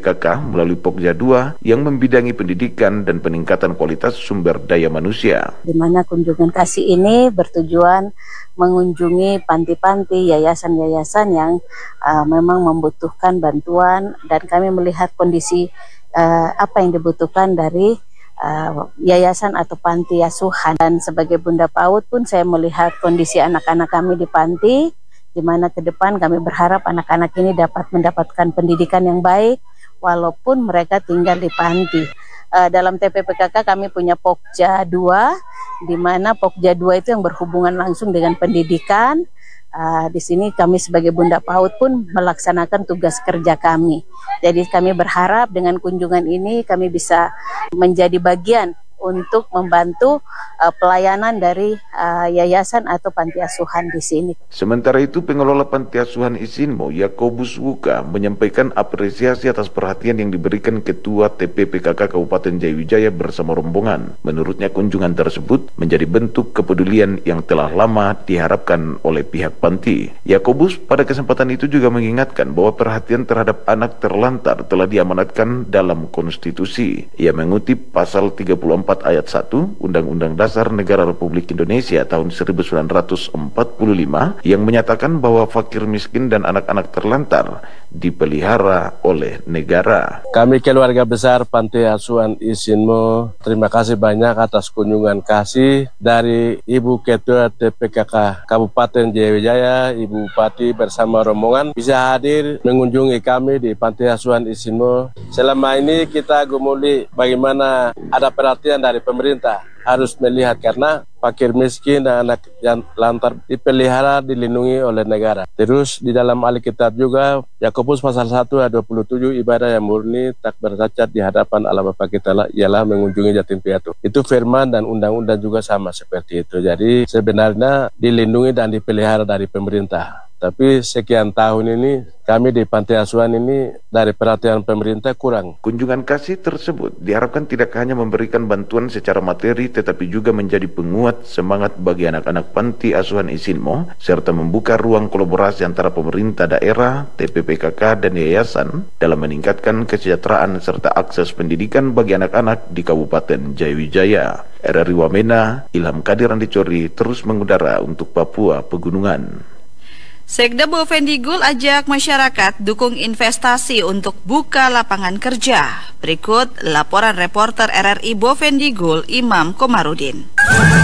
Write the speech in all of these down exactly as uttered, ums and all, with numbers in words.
K K melalui Pokja dua yang membidangi pendidikan dan peningkatan kualitas sumber daya manusia. Di mana kunjungan kasih ini bertujuan mengunjungi panti-panti, yayasan-yayasan yang uh, memang membutuhkan bantuan, dan kami melihat kondisi uh, apa yang dibutuhkan dari uh, yayasan atau panti asuhan. Dan sebagai Bunda PAUD pun saya melihat kondisi anak-anak kami di panti, di mana ke depan kami berharap anak-anak ini dapat mendapatkan pendidikan yang baik walaupun mereka tinggal di panti. Uh, dalam T P P K K kami punya Pokja dua, di mana Pokja dua itu yang berhubungan langsung dengan pendidikan. Uh, di sini kami sebagai Bunda PAUD pun melaksanakan tugas kerja kami. Jadi kami berharap dengan kunjungan ini kami bisa menjadi bagian untuk membantu uh, pelayanan dari uh, yayasan atau panti asuhan di sini. Sementara itu, pengelola panti asuhan Isinmo, Yakobus Wuka, menyampaikan apresiasi atas perhatian yang diberikan Ketua T P P K K Kabupaten Jayawijaya bersama rombongan. Menurutnya, kunjungan tersebut menjadi bentuk kepedulian yang telah lama diharapkan oleh pihak panti. Yakobus pada kesempatan itu juga mengingatkan bahwa perhatian terhadap anak terlantar telah diamanatkan dalam konstitusi. Ia mengutip pasal tiga puluh empat ayat satu Undang-Undang Dasar Negara Republik Indonesia tahun seribu sembilan ratus empat puluh lima yang menyatakan bahwa fakir miskin dan anak-anak terlantar dipelihara oleh negara. Kami keluarga besar Panti Asuhan Isinmo, terima kasih banyak atas kunjungan kasih dari Ibu Ketua T P K K Kabupaten Jayawijaya, Ibu Bupati bersama rombongan bisa hadir mengunjungi kami di Panti Asuhan Isinmo. Selama ini kita gumuli bagaimana ada perhatian dari pemerintah, harus melihat karena fakir miskin dan anak yang lantar dipelihara, dilindungi oleh negara. Terus di dalam Alkitab juga Yakobus pasal satu ayat dua puluh tujuh, ibadah yang murni tak bercacat di hadapan Allah Bapa kita ialah mengunjungi yatim piatu. Itu firman dan undang-undang juga sama seperti itu. Jadi sebenarnya dilindungi dan dipelihara dari pemerintah. Tapi sekian tahun ini kami di Panti Asuhan ini dari perhatian pemerintah kurang. Kunjungan kasih tersebut diharapkan tidak hanya memberikan bantuan secara materi, tetapi juga menjadi penguat semangat bagi anak-anak Panti Asuhan Isinmo, serta membuka ruang kolaborasi antara pemerintah daerah, T P P K K, dan yayasan dalam meningkatkan kesejahteraan serta akses pendidikan bagi anak-anak di Kabupaten Jayawijaya. R R I Wamena, Ilham Kadir Andicori terus mengudara untuk Papua Pegunungan. Sekda Bovendigul ajak masyarakat dukung investasi untuk buka lapangan kerja. Berikut laporan reporter R R I Bovendigul, Imam Komarudin.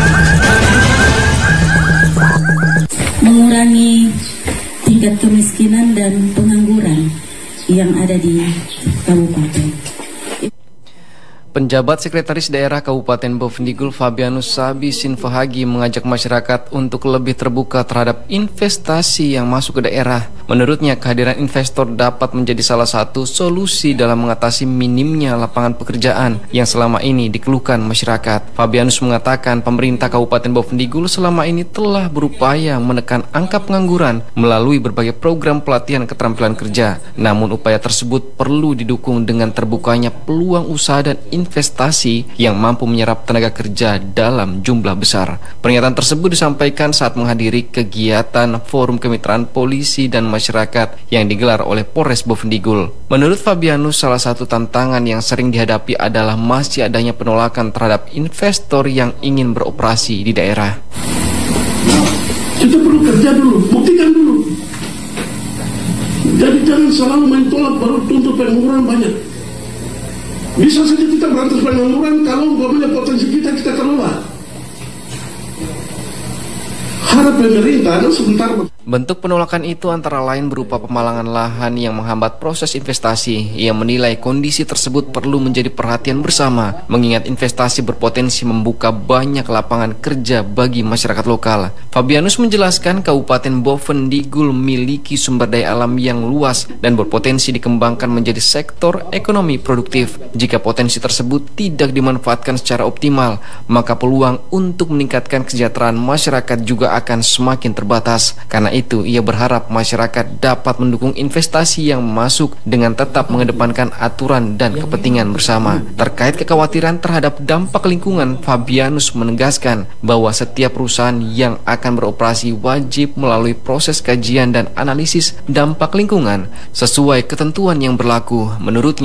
Mengurangi tingkat kemiskinan dan pengangguran yang ada di kabupaten. Penjabat Sekretaris Daerah Kabupaten Bovendigul Fabianus Sabi Sinfahagi mengajak masyarakat untuk lebih terbuka terhadap investasi yang masuk ke daerah. Menurutnya, kehadiran investor dapat menjadi salah satu solusi dalam mengatasi minimnya lapangan pekerjaan yang selama ini dikeluhkan masyarakat. Fabianus mengatakan pemerintah Kabupaten Bovendigul selama ini telah berupaya menekan angka pengangguran melalui berbagai program pelatihan keterampilan kerja. Namun upaya tersebut perlu didukung dengan terbukanya peluang usaha dan investasi investasi yang mampu menyerap tenaga kerja dalam jumlah besar. Pernyataan tersebut disampaikan saat menghadiri kegiatan Forum Kemitraan Polisi dan Masyarakat yang digelar oleh Polres Bovendigul. Menurut Fabianus, salah satu tantangan yang sering dihadapi adalah masih adanya penolakan terhadap investor yang ingin beroperasi di daerah. Kita perlu kerja dulu, buktikan dulu. Jadi jangan selalu main tolak baru tuntut pengangguran banyak. Bisa saja kita berantas pengangguran kalau umpamanya potensi kita kita kelola. Harap pemerintah sebentar. Bentuk penolakan itu antara lain berupa pemalangan lahan yang menghambat proses investasi. Ia menilai kondisi tersebut perlu menjadi perhatian bersama, mengingat investasi berpotensi membuka banyak lapangan kerja bagi masyarakat lokal. Fabianus menjelaskan Kabupaten Bovendigul memiliki sumber daya alam yang luas dan berpotensi dikembangkan menjadi sektor ekonomi produktif. Jika potensi tersebut tidak dimanfaatkan secara optimal, maka peluang untuk meningkatkan kesejahteraan masyarakat juga akan semakin terbatas. Karena itu, ia berharap masyarakat dapat mendukung investasi yang masuk dengan tetap mengedepankan aturan dan kepentingan bersama. Terkait kekhawatiran terhadap dampak lingkungan, Fabianus menegaskan bahwa setiap perusahaan yang akan beroperasi wajib melalui proses kajian dan analisis dampak lingkungan sesuai ketentuan yang berlaku. Menurutnya,